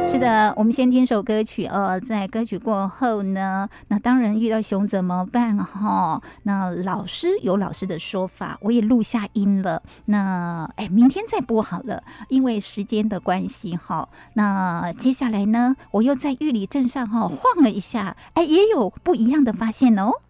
是的，我们先听首歌曲哦。在歌曲过后呢，那当然遇到熊怎么办哈？那老师有老师的说法，我也录下音了。那明天再播好了，因为时间的关系哈。那接下来呢，我又在玉里镇上晃了一下，也有不一样的发现哦。